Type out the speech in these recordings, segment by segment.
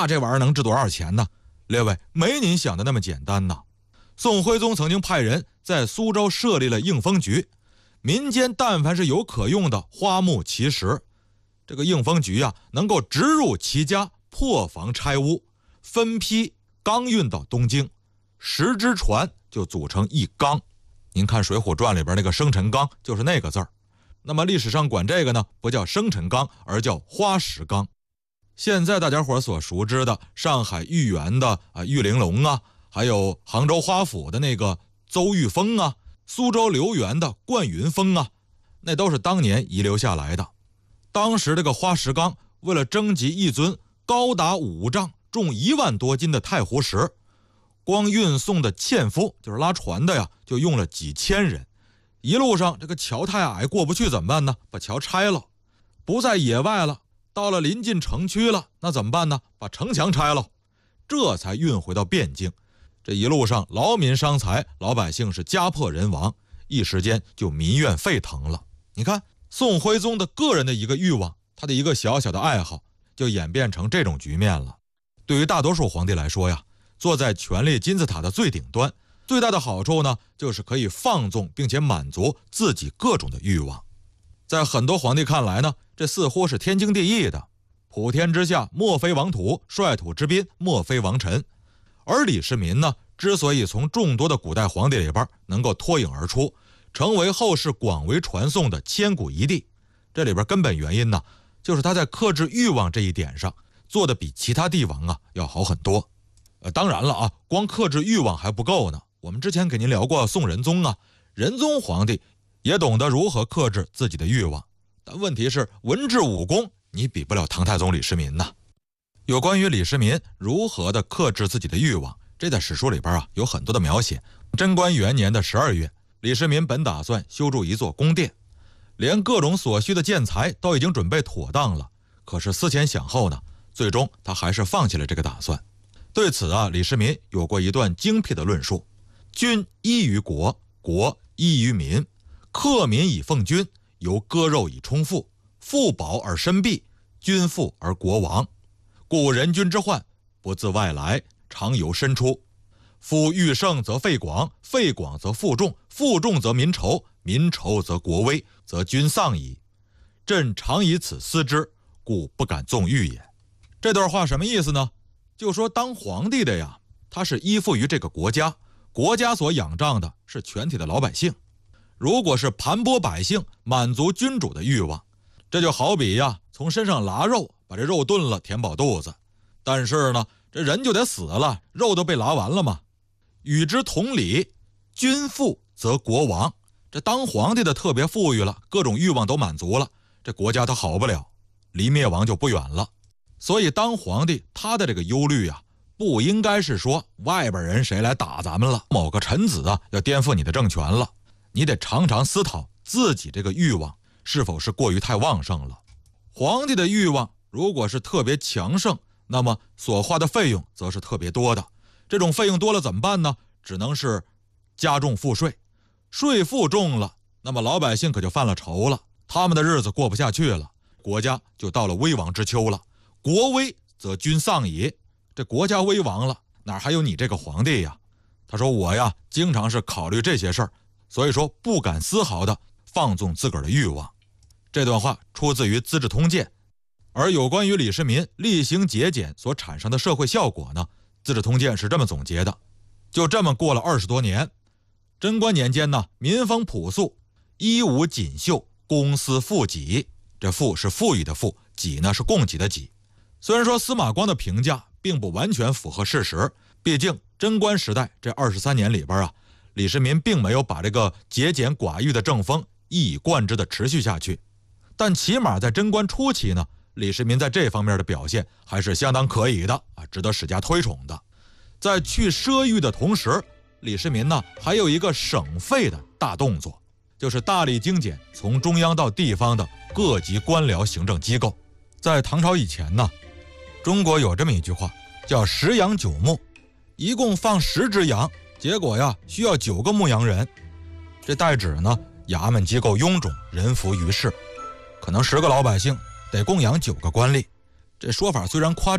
那这玩意儿能值多少钱呢？列位，没您想的那么简单呐。宋徽宗曾经派人在苏州设立了应封局，民间但凡是有可用的花木奇石，这个应封局啊，能够直入其家，破房拆屋，分批刚运到东京，10只船就组成一缸。您看《水浒传》里边那个生辰纲就是那个字儿。那么历史上管这个呢，不叫生辰纲，而叫花石纲。现在大家伙所熟知的上海豫园的玉玲珑啊，还有杭州花府的那个邹玉峰啊，苏州留园的灌云峰啊，那都是当年遗留下来的。当时这个花石纲为了征集一尊高达5丈、重1万多斤的太湖石，光运送的纤夫，就是拉船的呀，就用了几千人。一路上这个桥太矮过不去怎么办呢？把桥拆了，不在野外了，到了临近城区了，那怎么办呢？把城墙拆了，这才运回到汴京。这一路上劳民伤财，老百姓是家破人亡，一时间就民怨沸腾了。你看宋徽宗的个人的一个欲望，他的一个小小的爱好，就演变成这种局面了。对于大多数皇帝来说呀，坐在权力金字塔的最顶端，最大的好处呢，就是可以放纵并且满足自己各种的欲望。在很多皇帝看来呢，这似乎是天经地义的，普天之下莫非王土，率土之滨莫非王臣。而李世民呢，之所以从众多的古代皇帝里边能够脱颖而出，成为后世广为传颂的千古一帝，这里边根本原因呢，就是他在克制欲望这一点上做的比其他帝王啊要好很多。当然了啊，光克制欲望还不够呢。我们之前给您聊过宋仁宗啊，仁宗皇帝也懂得如何克制自己的欲望，但问题是文治武功你比不了唐太宗李世民呐。有关于李世民如何的克制自己的欲望，这在史书里边啊有很多的描写。贞观元年的12月，李世民本打算修筑一座宫殿，连各种所需的建材都已经准备妥当了，可是思前想后呢，最终他还是放弃了这个打算。对此啊，李世民有过一段精辟的论述：君依于国，国依于民，克民以奉君，由割肉以充腹，腹饱而身弊，君富而国亡。故人君之患，不自外来，常由身出。夫欲盛则废广，废广则负重，负重则民仇，民仇则国危，则君丧矣。朕常以此思之，故不敢纵欲也。这段话什么意思呢？就说当皇帝的呀，他是依附于这个国家，国家所仰仗的是全体的老百姓。如果是盘剥百姓，满足君主的欲望，这就好比呀，从身上拿肉，把这肉炖了，填饱肚子。但是呢，这人就得死了，肉都被拿完了嘛。与之同理，君富则国亡。这当皇帝的特别富裕了，各种欲望都满足了，这国家他好不了，离灭亡就不远了。所以当皇帝他的这个忧虑啊，不应该是说外边人谁来打咱们了，某个臣子啊要颠覆你的政权了。你得常常思考自己这个欲望是否是过于太旺盛了。皇帝的欲望如果是特别强盛，那么所花的费用则是特别多的。这种费用多了怎么办呢？只能是加重赋税，税负重了，那么老百姓可就犯了愁了，他们的日子过不下去了，国家就到了危亡之秋了。国危则君丧矣，这国家危亡了，哪还有你这个皇帝呀？他说我呀，经常是考虑这些事儿，所以说不敢丝毫的放纵自个儿的欲望。这段话出自于《资治通鉴》，而有关于李世民厉行节俭所产生的社会效果呢，《资治通鉴》是这么总结的：就这么过了20多年，贞观年间呢，民风朴素，衣无锦绣，公私富给。这富是富裕的富，给呢是供给的给。虽然说司马光的评价并不完全符合事实，毕竟贞观时代这23年里边啊，李世民并没有把这个节俭寡欲的政风一以贯之的持续下去，但起码在贞观初期呢，李世民在这方面的表现还是相当可以的啊，值得史家推崇的。在去奢欲的同时，李世民呢还有一个省费的大动作，就是大力精简从中央到地方的各级官僚行政机构。在唐朝以前呢，中国有这么一句话叫10羊9牧，一共放10只羊，结果呀需要9个牧羊人。这代指呢衙门机构臃肿，人浮于事，可能10个老百姓得供养9个官吏。这说法虽然夸张，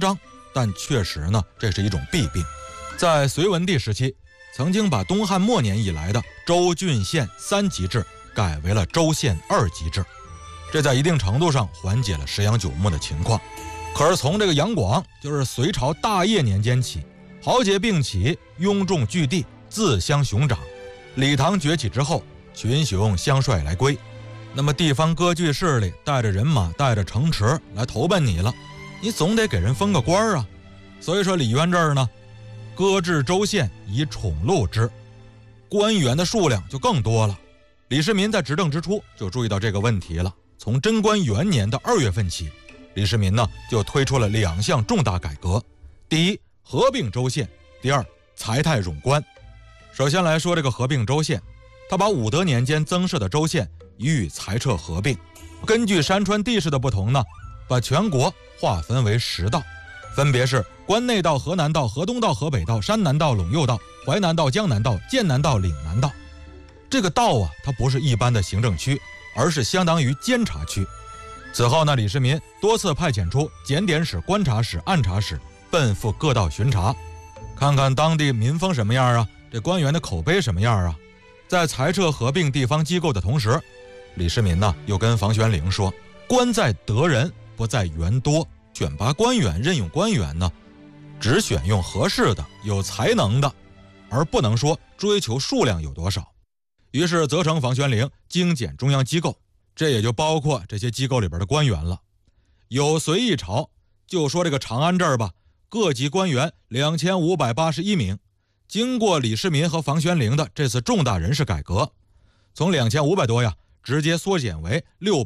但确实呢，这是一种弊病。在隋文帝时期，曾经把东汉末年以来的州郡县3级制改为了州县2级制，这在一定程度上缓解了食养九牧的情况。可是从这个杨广，就是隋朝大业年间起，豪杰并起，拥众聚地，自相熊掌。李唐崛起之后，群雄相率来归，那么地方割据势力带着人马，带着城池来投奔你了，你总得给人封个官啊。所以说李渊这儿呢，割治州县以宠禄之，官员的数量就更多了。李世民在执政之初就注意到这个问题了。从贞观元年的2月份起，李世民呢就推出了2项重大改革：第一，合并州县；第二，裁汰冗官。首先来说这个合并州县，他把武德年间增设的州县予以裁撤合并。根据山川地势的不同呢，把全国划分为10道，分别是关内道、河南道、河东道、河北道、山南道、陇右道、淮南道、江南道、剑南道、岭南道。这个道啊，它不是一般的行政区，而是相当于监察区。此后呢，李世民多次派遣出检点使、观察使、按察使奔赴各道巡查，看看当地民风什么样啊，这官员的口碑什么样啊。在裁撤合并地方机构的同时，李世民呢又跟房玄龄说，官在得人，不在员多。选拔官员、任用官员呢，只选用合适的、有才能的，而不能说追求数量有多少。于是责成房玄龄精简中央机构，这也就包括这些机构里边的官员了。有隋一朝，就说这个长安这儿吧，各级官员2581名。经过李世民和房玄龄的这次重大人事改革，从2500多呀，直接缩减为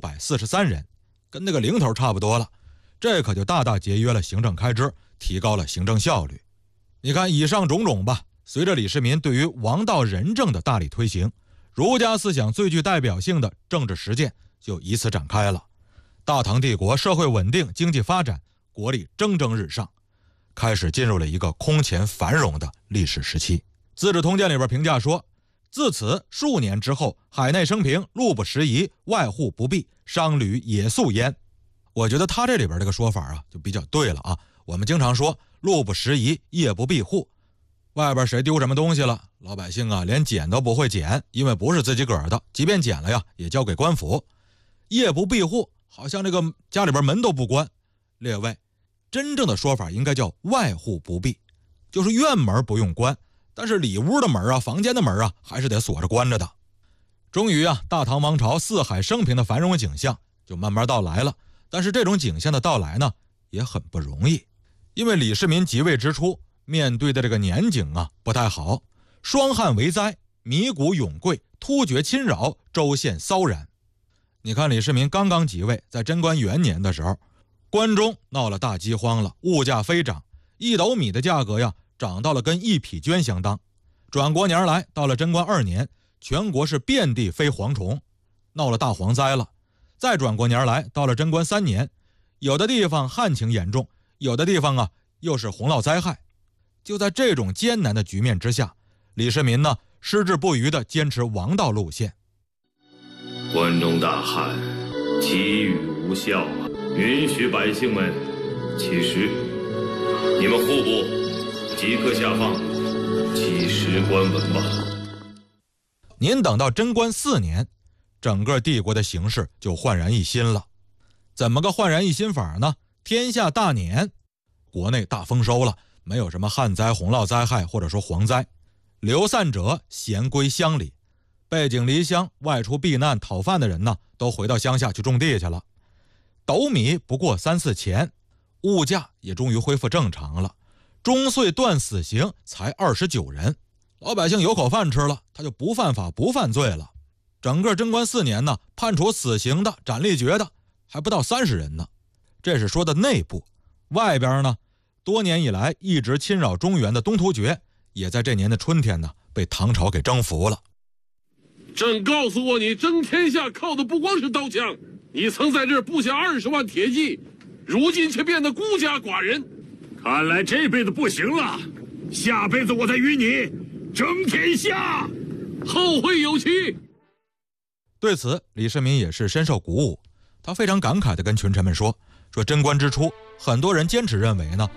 643人，跟那个零头差不多了。这可就大大节约了行政开支，提高了行政效率。你看以上种种吧，随着李世民对于王道仁政的大力推行，儒家思想最具代表性的政治实践就以此展开了。大唐帝国社会稳定，经济发展，国力蒸蒸日上，开始进入了一个空前繁荣的历史时期。资治通鉴里边评价说，自此数年之后，海内生平，路不拾遗，外户不闭，商旅也肃焉。我觉得他这里边这个说法啊，就比较对了啊。我们经常说路不拾遗，夜不闭户，外边谁丢什么东西了，老百姓啊连捡都不会捡，因为不是自己个儿的，即便捡了呀，也交给官府。夜不闭户，好像这个家里边门都不关。列位，真正的说法应该叫外户不闭，就是院门不用关，但是里屋的门啊、房间的门啊，还是得锁着关着的。终于啊，大唐王朝四海升平的繁荣景象就慢慢到来了。但是这种景象的到来呢，也很不容易，因为李世民即位之初，面对的这个年景啊不太好，霜旱为灾，米谷涌贵，突厥侵扰，州县骚然。你看李世民刚刚即位，在贞观元年的时候，关中闹了大饥荒了，物价飞涨，1斗米的价格呀涨到了跟1匹绢相当。转过年来，到了贞观2年，全国是遍地飞蝗虫，闹了大蝗灾了。再转过年来，到了贞观3年，有的地方旱情严重，有的地方啊又是洪涝灾害。就在这种艰难的局面之下，李世民呢矢志不渝地坚持王道路线。 关中大旱，祈雨无效啊！允许百姓们起食，你们户部即刻下放，起食官文吧。 您等到贞观4年。整个帝国的形势就焕然一新了。怎么个焕然一新法呢？天下大年，国内大丰收了，没有什么旱灾、洪涝灾害或者说蝗灾。流散者咸归乡里，背井离乡外出避难讨饭的人呢，都回到乡下去种地去了。斗米不过3、4钱，物价也终于恢复正常了。终岁断死刑才29人，老百姓有口饭吃了，他就不犯法不犯罪了。整个贞观4年呢，判处死刑的、斩立决的还不到30人呢。这是说的内部。外边呢，多年以来一直侵扰中原的东突厥，也在这年的春天呢，被唐朝给征服了。 朕告诉过你，争天下靠的不光是刀枪，你曾在这儿布下20万铁骑，如今却变得孤家寡人。 看来这辈子不行了，下辈子我再与你争天下， 后会有期。 对此，李世民也是深受鼓舞，他非常感慨地跟群臣们说贞观之初，很多人坚持认为呢，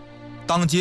当今